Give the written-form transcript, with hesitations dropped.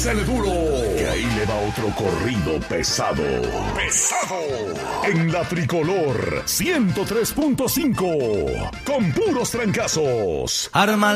Désele duro, que ahí le va otro corrido pesado. En la Tricolor 103.5, con puros trancazos. Arma